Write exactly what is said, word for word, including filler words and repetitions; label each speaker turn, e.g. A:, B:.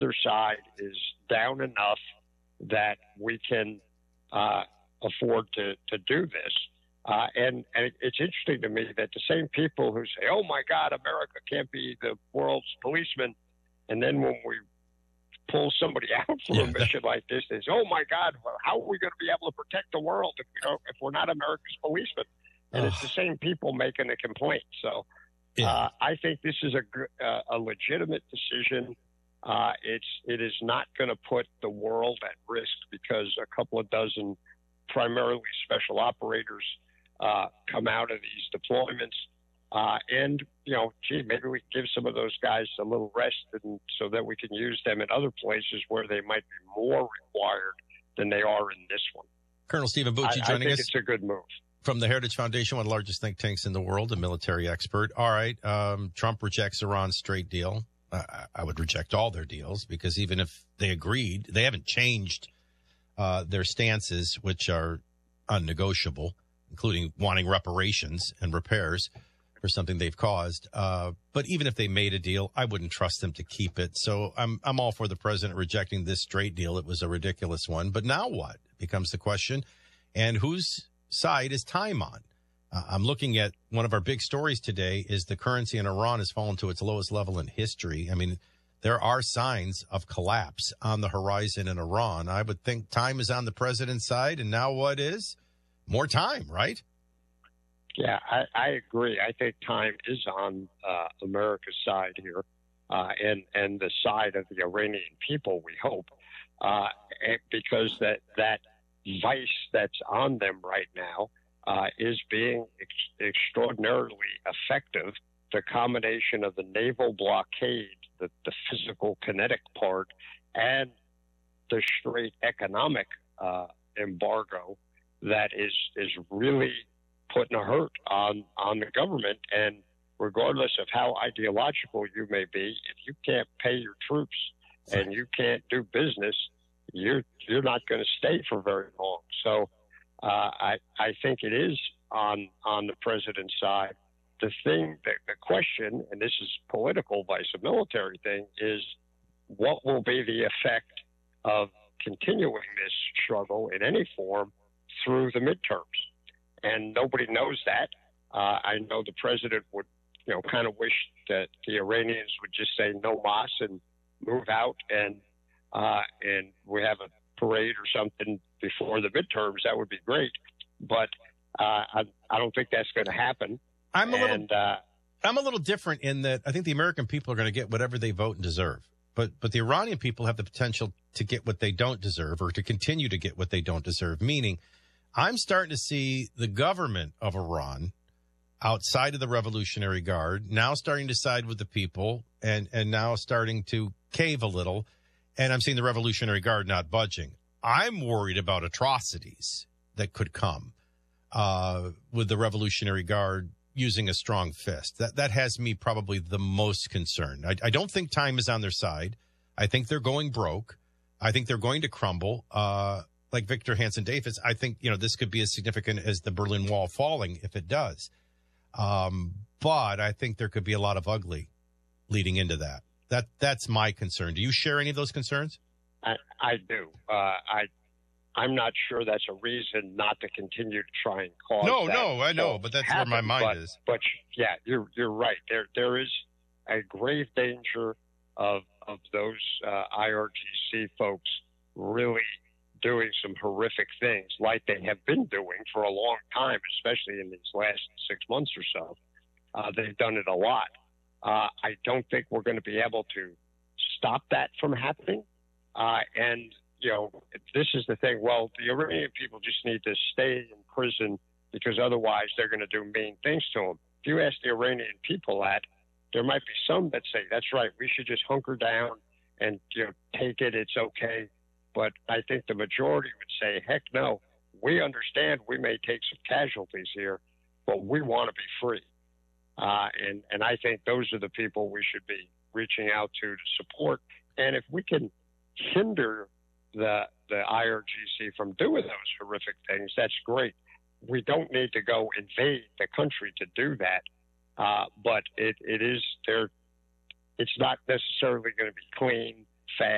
A: other side is down enough that we can uh, afford to, to do this. Uh, and, and it's interesting to me that the same people who say, oh, my God, America can't be the world's policeman, and then when we pull somebody out for yeah, a mission that... like this, they say, oh, my God, how are we going to be able to protect the world if, we don't, if we're not America's policeman? And oh. it's the same people making the complaint. So yeah. uh, I think this is a, uh, a legitimate decision. Uh, it's, it is not going to put the world at risk because a couple of dozen primarily special operators uh, come out of these deployments. Uh, and, you know, gee, maybe we give some of those guys a little rest and, so that we can use them in other places where they might be more required than they are in this one.
B: Colonel Stephen Bucci
A: I,
B: joining
A: I think
B: us.
A: It's a good move.
B: From the Heritage Foundation, one of the largest think tanks in the world, a military expert. All right, um, Trump rejects Iran's trade deal. Uh, I would reject all their deals because even if they agreed, they haven't changed uh, their stances, which are unnegotiable, including wanting reparations and repairs for something they've caused. Uh, but even if they made a deal, I wouldn't trust them to keep it. So I'm I'm all for the president rejecting this trade deal. It was a ridiculous one. But now what becomes the question? And whose side is time on? Uh, I'm looking at one of our big stories today is the currency in Iran has fallen to its lowest level in history. I mean, there are signs of collapse on the horizon in Iran. I would think time is on the president's side. And now what is? More time, right?
A: Yeah, I, I agree. I think time is on uh, America's side here uh, and, and the side of the Iranian people, we hope, uh, because that, that vice that's on them right now uh, is being ex- extraordinarily effective. The combination of the naval blockade, the, the physical kinetic part, and the straight economic uh, embargo that is is really putting a hurt on, on the government. And regardless of how ideological you may be, if you can't pay your troops and you can't do business, you're you're not going to stay for very long. So uh, I I think it is on on the president's side. The thing, the, the question, and this is political vice a military thing, is what will be the effect of continuing this struggle in any form through the midterms? And nobody knows that. Uh, I know the president would, you know, kind of wish that the Iranians would just say no mas and move out, and uh, and we have a parade or something before the midterms. That would be great, but uh, I, I don't think that's going to happen.
B: I'm a little,
A: and, uh,
B: I'm a little different in that I think the American people are going to get whatever they vote and deserve, but but the Iranian people have the potential to get what they don't deserve, or to continue to get what they don't deserve. Meaning, I'm starting to see the government of Iran, outside of the Revolutionary Guard, now starting to side with the people, and and now starting to cave a little. And I'm seeing the Revolutionary Guard not budging. I'm worried about atrocities that could come uh, with the Revolutionary Guard using a strong fist. That that has me probably the most concerned. I, I don't think time is on their side. I think they're going broke. I think they're going to crumble. Uh, like Victor Hanson Davis, I think, you know, this could be as significant as the Berlin Wall falling if it does. Um, but I think there could be a lot of ugly leading into that. That that's my concern. Do you share any of those concerns?
A: I, I do. Uh, I I'm not sure that's a reason not to continue to try and cause.
B: No,
A: that
B: no, I know, but that's
A: happen.
B: where my mind
A: but,
B: is.
A: But yeah, you're you're right. There there is a grave danger of of those uh, I R G C folks really doing some horrific things like they have been doing for a long time, especially in these last six months or so. Uh, they've done it a lot. Uh, I don't think we're going to be able to stop that from happening. Uh, and, you know, this is the thing. Well, the Iranian people just need to stay in prison because otherwise they're going to do mean things to them. If you ask the Iranian people that, there might be some that say, that's right, we should just hunker down and, you know, take it, it's okay. But I think the majority would say, heck no, we understand we may take some casualties here, but we want to be free. Uh, and, and I think those are the people we should be reaching out to to support. And if we can hinder the the I R G C from doing those horrific things, that's great. We don't need to go invade the country to do that. Uh, but it, it is there. It's not necessarily going to be clean, fast.